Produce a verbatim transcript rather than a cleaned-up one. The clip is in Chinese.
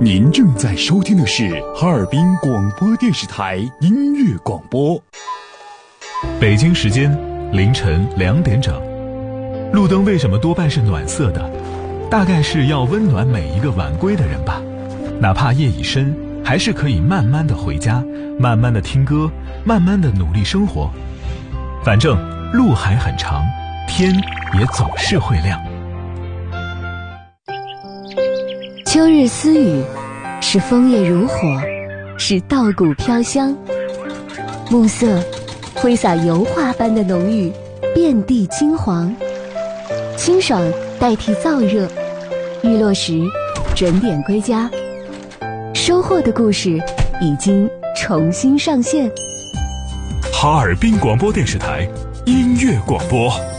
您正在收听的是哈尔滨广播电视台音乐广播。 北京时间凌晨两点整。路灯为什么多半是暖色的？大概是要温暖每一个晚归的人吧。哪怕夜已深，还是可以慢慢的回家，慢慢的听歌，慢慢的努力生活。反正路还很长，天也总是会亮。 秋日私语，是枫叶如火，是稻谷飘香。暮色挥洒油画般的浓郁，遍地金黄。清爽代替燥热，日落时准点归家。收获的故事已经重新上线。 哈尔滨广播电视台音乐广播。